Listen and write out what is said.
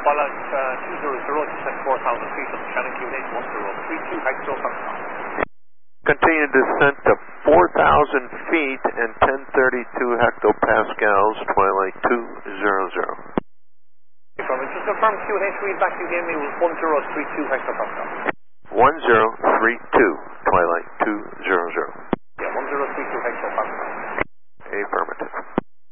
Twilight 200, descent 4,000 feet on Shannon QNH 1032 hectopascal. Continue descent to 4,000 feet and 1032 hectopascals, Twilight 200. Just confirm QNH read back you gave me was 1032 hectopascal. 1032, Twilight 200.